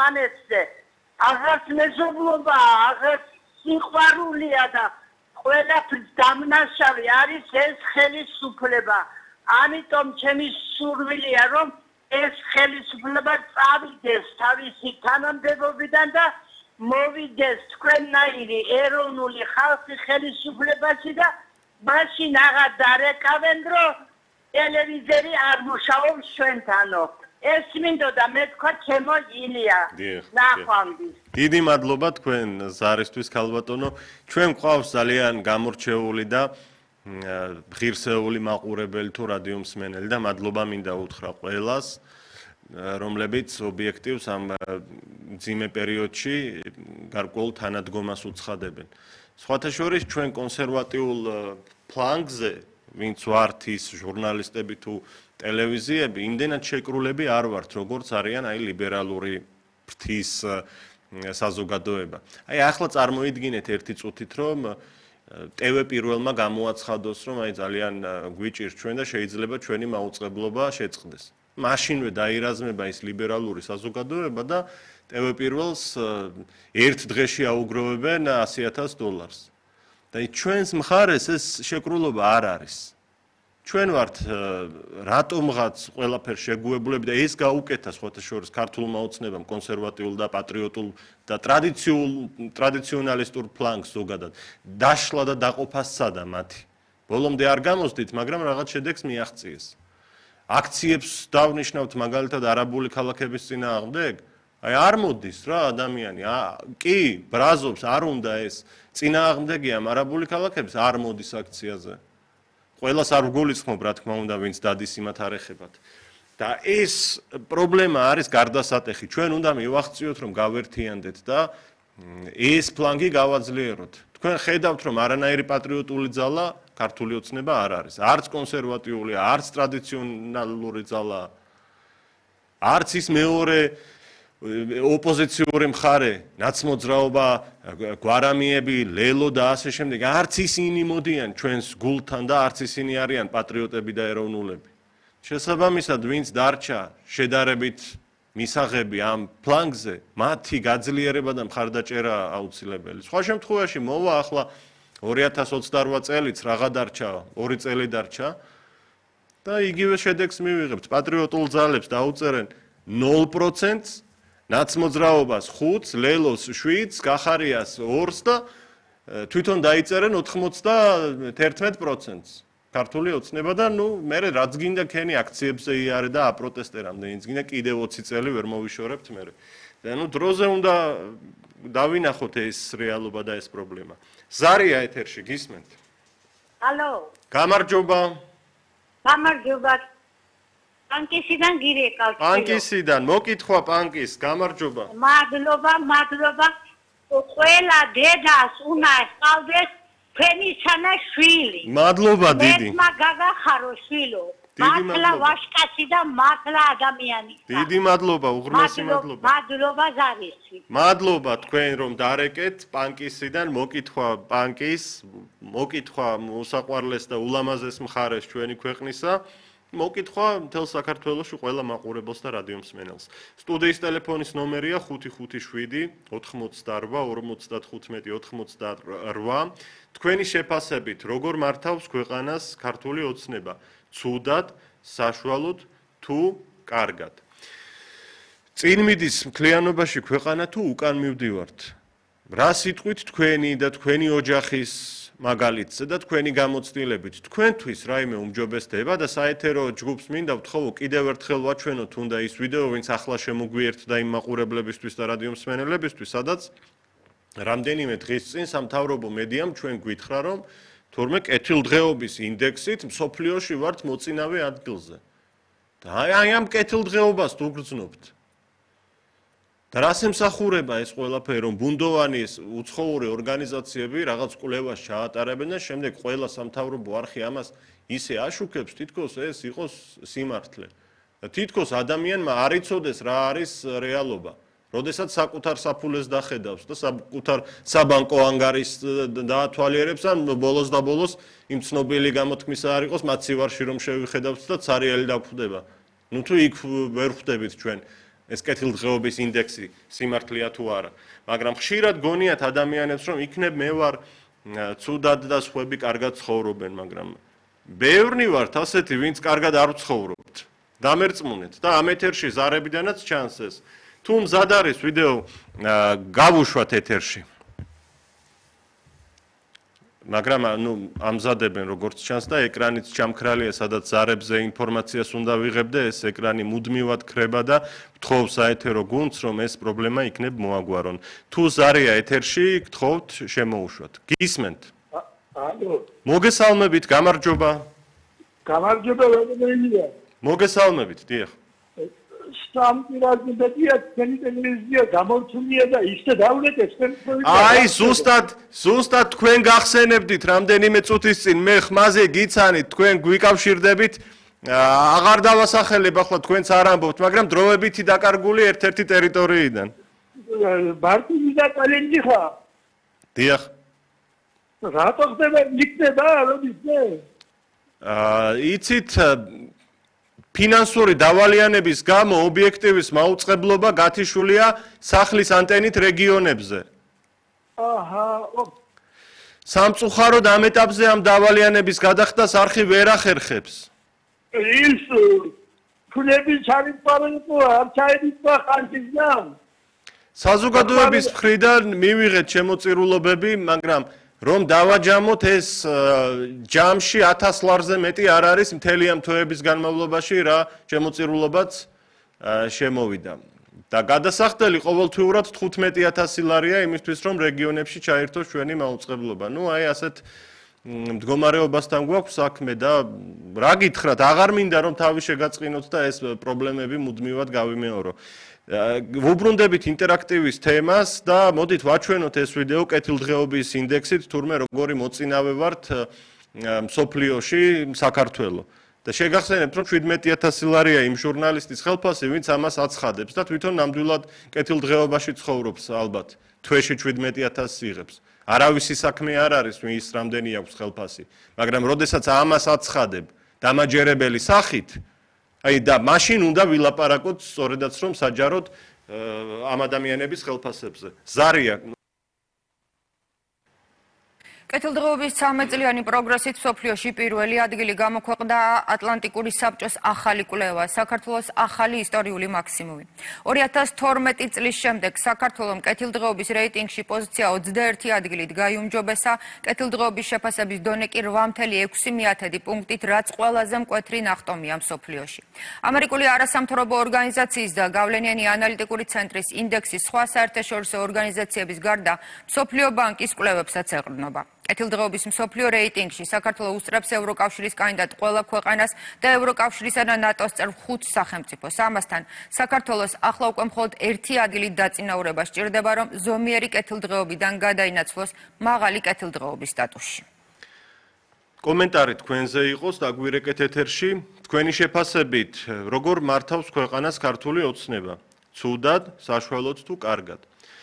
ერთმანეთზე აღარც მეზობლობა, აღარც სიყვარულია და ყველაფრის დამნაშავე არის ეს ხელისუფლება. ამიტომ ჩემი სურვილია რომ ეს ხელისუფლება წავიდეს თავისი თანამდებობიდან და მოვიდეს თქვენნაირი ეროვნული ხალხი ხელისუფლებაში და მაშინ აღარ დარეკავენ რომ ტელევიზორი არ მუშაობს ჩვენთანო. ეს მინდოდა მე თქვა ჩემო ილია. ნახვამდის. დიდი მადლობა თქვენ ზარისთვის ქალბატონო. ჩვენ გვყავს ძალიან გამორჩეული და ღირსეული მაყურებელი თუ რადიო მსმენელი და მადლობა მინდა უთხრა ყველას, რომლებიც ობიექტივს ამ მძიმე პერიოდში გარკვეულ თანადგომას უცხადებენ. სხვათა შორის ჩვენ კონსერვატიულ ფლანგზე, ვინც ვართ ის ჟურნალისტები თუ ტელევიზიები, იმდენად შეკრულები არ ვართ, როგორც არიან აი ლიბერალური ფრთის საზოგადოება. აი ახლა წარმოიდგინეთ ერთი წუთით, რომ TV პირველმა გამოაცხადოს, რომ აი ძალიან გვიჭირს ჩვენ და შეიძლება ჩვენი მაუწყებლობა შეწყდეს. მაშინვე დაირაზმება ის ლიბერალური საზოგადოება და TV პირველს ერთ დღეში აუგროვებენ $100,000. და ჩვენს მხარეს ეს შეკრულობა არ არის. ჩვენ ვართ რატომღაც ყველაფერ შეგუებულები და ეს გაუკეთა სხვათა შორის ქართულმა ოცნებამ კონსერვატიულ და პატრიოტულ და ტრადიციონალისტურ ფლანგს ზოგადად დაშლა და დაყოფა სცადა მათი. ბოლომდე არ გამოსდით, მაგრამ რაღაც შედეგს მიაღწიეს. აქციებს დავნიშნავთ მაგალითად არაბული ქალაქების წინააღმდეგ, აი არ მოდის რა ადამიანი, კი, ბრაზობს, არ უნდა ეს წინააღმდეგია არაბული ქალაქების, არ მოდის აქციაზე. ყველას არ გულისხმობ, რა თქმა უნდა, ვინც დადის იმათ არ ეხებათ. და ეს პრობლემა არის გარდასატეხი. ჩვენ უნდა მივახციოთ, რომ გავერთიანდეთ და ეს ფლანგი გავაძლიეროთ. თქვენ ხედავთ, რომ არანაირი პატრიოტული ძალა ქართული ოცნება არ არის. არც კონსერვატიული, არც ტრადიციონალური ძალა, არც ის მეორე ოპოზიციური მხარე, ნაცმოძრაობა, გვარამიები, ლელო და ასე შემდეგ, არც ისინი მოდიან ჩვენს გულთან და არც ისინი არიან პატრიოტები და ეროვნულები. შესაბამისად, ვინც დარჩა შედარებით მისაღები ამ ფლანგზე, მათი გაძლიერება და მხარდაჭერა აუცილებელი. სხვა შემთხვევაში მოვა ახლა 2028 წელიც რაღა დარჩა, 2 წელი დარჩა და იგივე შედეგს მივიღებთ. პატრიოტულ ძალებს დაუწერენ 0%-ს, ნაცმოძრაობას 5-ს, ლელოს 7-ს, გახარიას 2-ს და თვითონ დაიწერენ 91%-ს. ქართული ოცნება და მე რაც გინდა ქენი აქციებზე იარე და აპროტესტე რამდენიც გინდა კიდევ 20 წელი ვერ მოვიშორებთ მე. და დროზე უნდა დავინახოთ ეს რეალობა და ეს პრობლემა. ზარია ეთერში გისმენთ? ალო. გამარჯობა. გამარჯობა. პანკისიდან გირეკავთ. პანკისიდან, მოკითხვა პანკის, გამარჯობა. მადლობა. ყველა დედას უნდა ჰყავდეს ფენისანა შვილი. მადლობა დიდი. მე მაგაგახარო შვილო. მართლა ვაშკაცი და მართლა ადამიანი. დიდი მადლობა, უღრმესი მადლობა. მადლობა ზარისი. მადლობა თქვენ რომ დარეკეთ პანკისიდან, მოკითხვა პანკის, მოკითხვა მოსაყვარლეს და ულამაზეს მხარეს ჩვენი ქვეყნისა. მოკითხვა მთელ საქართველოში ყველა მაყურებელს და რადიო მსმენელს. სტუდიის ტელეფონის ნომერია 557 88 55 88. თქვენი შეფასებით როგორ მართავს ქვეყანას ქართული ოცნება? ცუდად, საშუალოდ თუ კარგად? წინ მიდის მთლიანობაში ქვეყანა თუ უკან მივდივართ? რა სიტყვით თქვენი და თქვენი ოჯახის მაგალითზე და თქვენი გამოცდილებით თქვენთვის რაიმე უმჯობესდება და საეთერო ჯგუფს მინდა ვთხოვო კიდევ ერთხელ ვაჩვენოთ თუნდა ის ვიდეო ვინც ახლა შემოგვიერთდა იმ მაყურებლებისთვის და რადიო მსმენელებისთვის სადაც რამდენიმე დღის წინ სამთავრობო მედიამ ჩვენ გვითხრა რომ თორმე კეთილდღეობის ინდექსით მსოფლიოში ვართ მოწინავე ადგილზე და აი ამ კეთილდღეობას თუ გრძნობთ და რას ემსახურება ეს ყველაფერი რომ ბუნდოვანი უცხოური ორგანიზაციები რაღაც კვლევას ჩაატარებენ და შემდეგ ყველა სამთავრობო არხი ამას ისე აშუქებს თითქოს ეს იყოს სიმართლე და თითქოს ადამიანმა არ იცოდეს რა არის რეალობა როდესაც საკუთარ საფულეს დახედავს და საკუთარ საბანკო ანგარიშს დაათვალიერებს ან ბოლოს და ბოლოს იმ ცნობილი გამოთქმისა არ იყოს მაცივარში რომ შევიხედავთ და ცარიელი დაგვხვდება ნუ თუ იქ ვერ ხვდებით ჩვენ ეს კეთილდღეობის ინდექსი სიმართლეა თუ არა. მაგრამ ხშირად გონიათ ადამიანებს, რომ იქნებ მე ვარ ცუდად და სხვები კარგად ცხოვრობენ, მაგრამ ბევრნი ვართ ასეთი, ვინც კარგად არ ვცხოვრობთ. დამერწმუნეთ და ამ ეთერში ზარებიდანაც ჩანს ეს. თუ მზად არის ვიდეო გავუშვათ ეთერში. მაგრამ ამზადებენ როგორც ჩანს და ეკრანიც ჩამქრალია, სადაც ზარებზე ინფორმაციას უნდა ვიღებ და ეს ეკრანი მუდმივად ქრება და გთხოვ საეთერო გუნდს, რომ ეს პრობლემა იქნებ მოაგვარონ. თუ ზარია ეთერში, გთხოვთ შემოუშვათ. გისმენთ? ალო. მოგესალმებით, გამარჯობა. გამარჯობა, ვერდენია. მოგესალმებით, დიახ. სამპირადია თქვენი ტელევიზია გამორჩულია და ისე დავლეთ აი ზუსტად თქვენ გახსენებდით რამდენიმე წუთის წინ მე ხმაზე გიცანით თქვენ გვიკავშირდებით აღარ დავასახელებ ახლა თქვენც არ ამბობთ მაგრამ დროებითი დაკარგული ერთ-ერთი ტერიტორიიდან ბარტიზი და კალენჯი ხა დიახ რატო ხდება იქნება როდის იცით ფინანსური დავალიანების გამო ობიექტივის მაუწყებლობა გათიშულია სახლის ანტენით რეგიონებზე. აჰა. სამწუხაროდ ამ ეტაპზე ამ დავალიანების გადახდას არხი ვერ ახერხებს. ის ქულები ჩარიყვანილო არ ჩაიდიწყა ხანჯიდან. საზოგადოების მხრიდან მივიღეთ შემოწირულობები, მაგრამ რომ დავაჯამოთ ეს ჯამში 1000 ლარზე მეტი არ არის მთელი ამ თვეების განმავლობაში რა შემოწირულობაც შემოვიდა. და გადასახდელი ყოველთვიურად 15000 ლარია იმისთვის რომ რეგიონებში ჩაერთოს ჩვენი მაუწყებლობა. ნუ აი ასეთ მდგომარეობასთან გვაქვს საქმე და რა გითხრათ, აღარ მინდა რომ თავი შეგაწყინოთ და ეს პრობლემები მუდმივად გავიმეორო. ვუბრუნდებით ინტერაქტივის თემას და მოდით ვაჩვენოთ ეს ვიდეო კეთილდღეობის ინდექსით, თურმე როგორი მოწინავე ვართ მსოფლიოში საქართველოს. და შეგახსენებთ, რომ 17000 ლარია იმ ჟურნალისტის ხელფასი, ვინც ამას აცხადებს და თვითონ ნამდვილად კეთილდღეობაში ცხოვრობს ალბათ. თვეში 17000 იღებს. არავისი საქმე არ არის, ის რამდენი აქვს ხელფასი. მაგრამ როდესაც ამას აცხადებ დამაჯერებელი სახით აი და მაშინ უნდა ვილაპარაკოთ სწორედაც რომ საჯაროდ ამ ადამიანების ხელფასებზე. ზარია კეთილდღეობის 13-წლიანი პროგრესით მსოფლიოში პირველი ადგილი გამოქვეყნდა ატლანტიკური საბჭოს ახალი კვლევა, საქართველოს ახალი ისტორიული მაქსიმუმი. 2012 წლის შემდეგ საქართველოს კეთილდღეობის რეიტინგში პოზიცია 21 ადგილით გაიუმჯობესა, კეთილდღეობის შეფასების დონე კი 8.6 პუნქტით, რაც ყველაზე მკვეთრი ნახტომია მსოფლიოში. ამერიკული არასამთავრობო ორგანიზაციის და გავლენიანი ანალიტიკური ცენტრის ინდექსის სხვა საერთაშორისო ორგანიზაციების გარდა მსოფლიო ბანკის კვლევებსაც ეყრდნობა. კეთილდღეობის მსოფლიო რეიტინგში საქართველოს უსწრებს ევროკავშირის კანდიდატ ყველა ქვეყანას და ევროკავშირისა და ნატოს წევრ 5 სახელმწიფოს. ამასთან საქართველოს ახლა უკვე მხოლოდ 1 ადგილით დაწინაურება სჭირდება, რომ ზომიერი კეთილდღეობიდან გადაინაცვლოს მაღალი კეთილდღეობის სტატუსში. კომენტარი თქვენზე იყოს დაგვირეკეთ ეთერში. თქვენი შეფასებით, როგორ მართავს ქვეყანას ქართული ოცნება? ცუდად, საშუალოდ თუ კარგად?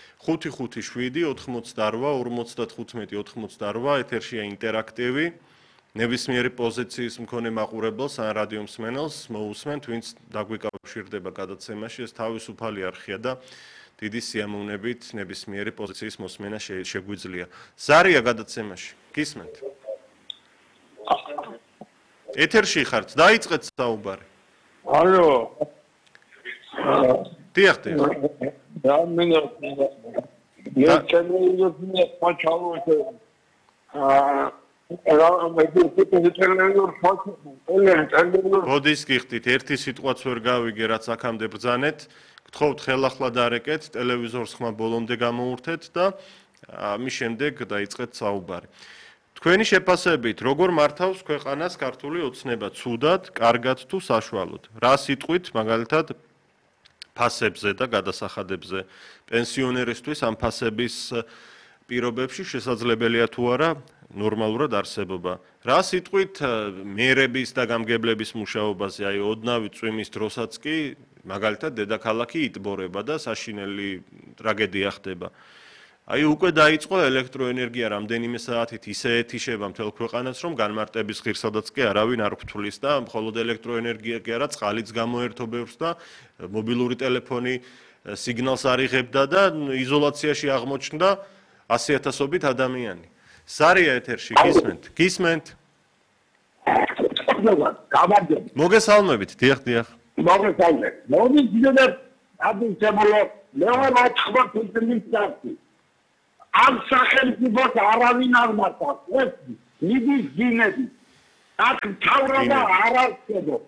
558-88-58 ეთერშია ინტერაქტივი. ნებისმიერი პოზიციის მქონე მაყურებელს ან რადიო მსმენელს მოусმენთ, ვინც დაგვიკავშირდება გადაცემაში, ეს თავისუფალი არხია და დიდი სიამოვნებით ნებისმიერი პოზიციის მოსმენა შეგვიძლია. ზარია გადაცემაში. გისმენთ? ეთერში ხართ, დაიწყეთ საუბარი. ალო. დიახ. როდის გიხდით, ერთი სიტყვაც ვერ გავიგე, რაც აქამდე ბრძანეთ. გთხოვთ ხელახლა დარეკეთ, ტელევიზორს ხმა ბოლომდე გამოურთეთ და ამის შემდეგ დაიწყეთ საუბარი. თქვენი შეფასებით, როგორ მართავს ქვეყანას ქართული ოცნება? ცუდად, კარგად თუ საშუალოდ? რა სიტყვით, მაგალითად ფასებზე და გადასახადებზე პენსიონერისთვის ამ ფასების პირობებში შესაძლებელია თუ არა ნორმალურად არსებობა. რა სიტყვით მერების და გამგებლების მუშაობაზე, აი ოდნავი წვიმის დროსაც კი მაგალითად დედაქალაქი იტბორება და საშინელი ტრაგედია ხდება. აი უკვე დაიწყო ელექტროენერგია რამდენიმე საათით ისე ეთიშება მთელ ქვეყანას, რომ განმარტების ღირსადაც კი არავინ არ გვთვლის და მხოლოდ ელექტროენერგია კი არა, წყალიც გამოერთობებს და მობილური ტელეფონი სიგნალს არ იღებდა და იზოლაციაში აღმოჩნდა 100,000-ობით ადამიანი. სარია ეთერში გისმენთ? გისმენთ? მოგესალმებით, დიახ. მოგესალმებით. მოვიძინოთ ადმინისტრაციულ მეურვეობითი. ამ სახელმწიფოს არავინ არ მართავს. ეს მიდის დინები. აქ თავრობა არ არსებობს.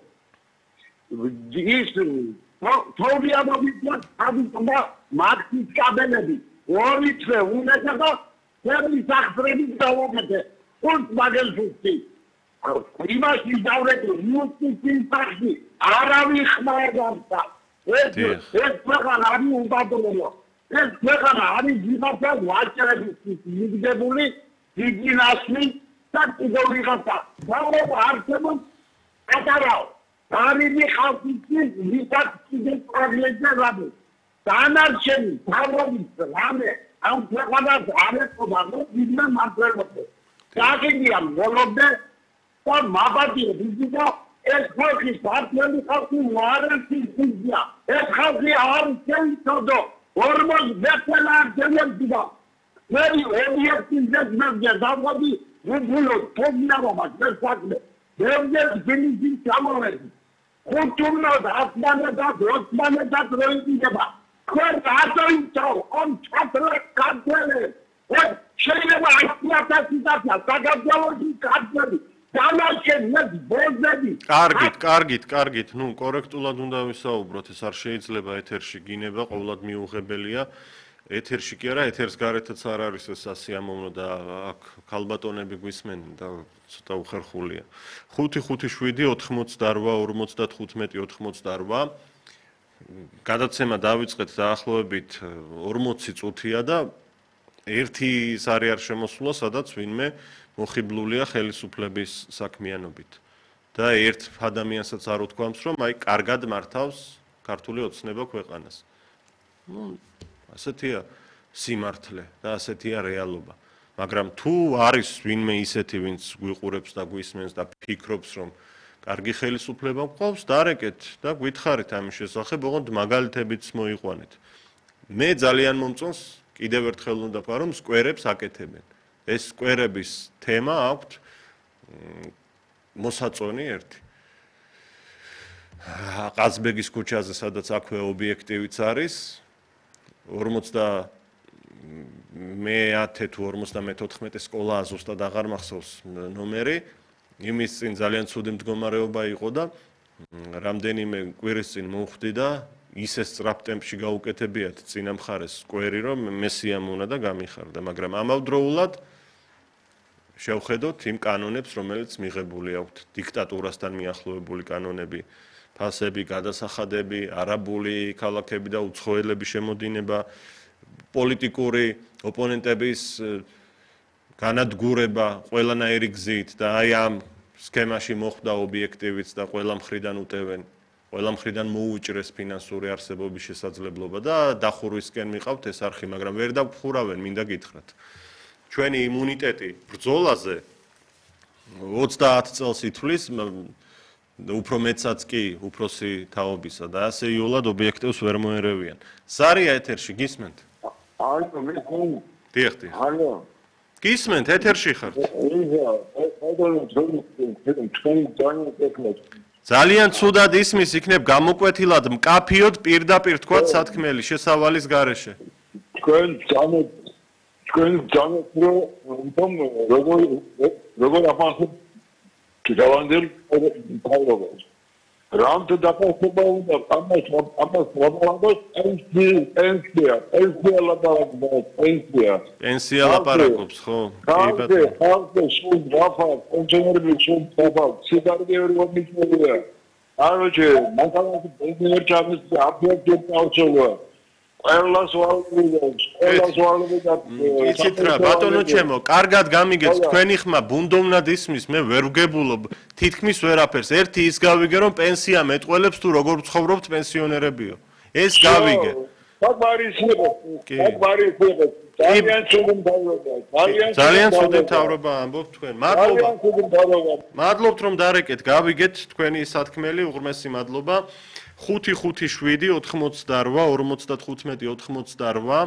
ის თორია მოვიძინოთ ადმინისტრაცია მარქსის კაბელები. ორი თვე უნდაო ფერმის აღწრებით დავაკეთე. ხუთ მაგელფუსი. იმაში დავრეკე იუსტიციის სახში არავინ ხმარდა. ეს ქვეყანა არის უბადლო. ეს ქვეყანა არის ვიღაცა ვაჭრების მიგდებული დიდი ნასვი და ვიღაცა თავრობა არსებობს ატარავ. არიდი ხალხის ვიღაცის პრობლემები რაბი. დანარჩენი თავრობის რამე ამ ქვეყანას არ ეთქობა რომ ვინმე მართლობდე. დაგიგია მოლობდე და მაბადია ვიზიტა ეს ხალხი პარტიული ხალხი ვარენცი ვიზია. ეს ხალხი არ შეიცოდო. ორმოს ბეთელა ძემებდა. მერი ობიექტივზეთ მერგე დავღები ვუგულო თოგნაობა შესაძლე. ბევრჯერ გინიზი ჩამოვედი. ხუთურნა დასმანა და დროსმანა და დროინდება. ხარ ატოინტო ამ ჩატრა კანტელე. ეს შეიძლება აქტიატაცი და საგაბძალოში კანტელი. დამარჩენებს ბოზები. კარგით. ნუ კორექტულად უნდა ვისაუბროთ, ეს არ შეიძლება ეთერში გინება, ყოველად მიუღებელია. ეთერში კი არა, ეთერს გარეთაც არ არის ეს სასიამოვნო და აქ ქალბატონები გვისმენენ და ცოტა უხერხულია. 5-5-7-88 55-88 გადაცემა დავიწყეთ დაახლოებით 40 წუთია და ერთი სარი არ შემოსულა, სადაც ვინმე მოხიბლულია ხელისუფლების საქმიანობით. და ერთ ადამიანსაც არ უთქვამს, რომ აი კარგად მართავს ქართული ოცნება ქვეყანას. ასეთია სიმართლე და ასეთია რეალობა. მაგრამ თუ არის ვინმე ისეთი, ვინც გვიყურებს და გვისმენს და ფიქრობს, რომ კარგი ხელისუფლება გვყავს, დარეკეთ და გითხარით ამის შესახებ, ოღონდ მაგალითებიც მოიყვანეთ. მე ძალიან მომწონს კიდევ ერთხელ უნდა ვთქვა, რომ სკვერებს აკეთებენ. ეს სკვერების თემა აქვთ მოსაწონი ერთი. ყაზბეგის ქუჩაზე, სადაც აქვე ობიექტივიც არის, 50 თუ 54 სკოლა ზუსტად აღარ მახსოვს ნომერი. იმის წინ ძალიან ცუდი მდგომარეობა იყო და რამდენიმე კვირის წინ მოვხვდი და ისე სწრაფ ტემპში გაუკეთებიათ წინა მხარეს სკვერი, რომ მესიამონა და გამიხარდა, მაგრამ ამავდროულად შევხედოთ იმ კანონებს, რომელიც მიღებული აქვთ დიქტატურასთან მიახლოებული კანონები, ფასები, გადასახადები, არაბული ქალაქები და უცხოელების შემოდინება, პოლიტიკური ოპონენტების განადგურება ყველანაირი გზით და აი ამ სქემაში მოხვდა ობიექტივიც და ყველა მხრიდან უტევენ, ყველა მხრიდან მოუჭრეს ფინანსური არსებობის შესაძლებლობა და დახურვისკენ მიყავთ ეს არხი, მაგრამ ვერ დაგხურავენ, მინდა გითხრათ. ჩვენი იმუნიტეტი ბრძოლაზე 30 წელს ითვლის, უფრო მეცაც კი უფროსი თაობისა და ასე იულად ობიექტივს ვერ მოერევიან. სარია ეთერში გისმენთ? ალო, მე ხომ. დიახ. ალო. გისმენთ, ეთერში ხართ? ძალიან ცუდად ისმის, იქნებ გამოკვეთილად მკაფიოდ პირდაპირ თქვა სათქმელი შესავალის გარეშე. თქვენ ძალიან როგორ აფასებ დავანდელ თავრობას. რამთ დაფასება უნდა ამას ლაპარაკობს პენსია ლაპარაკობს, ხო? კი ბატონო. სულ დაფა, კონტენერები სულ დაფა, სიგარეტები მომიწევია. აროჩე, მაგალითად პენსიერ ჩამის აფიაქი დავწოლა. ყველას იცით რა, ბატონო ჩემო, კარგად გამიგეთ, თქვენი ხმა ბუნდოვნად ისმის, მე ვერ ვგებულობ, თითქმის ვერაფერს. ერთი ის გავიგე, რომ პენსია მეტყველებს თუ როგორ ცხოვრობთ პენსიონერებიო. ეს გავიგე. ძალიან ცუდი მთავრობა ამბობთ თქვენ. მადლობთ რომ დარეკეთ, გავიგეთ თქვენი სათქმელი, უღრმესი მადლობა. 5-5-7 88 55 88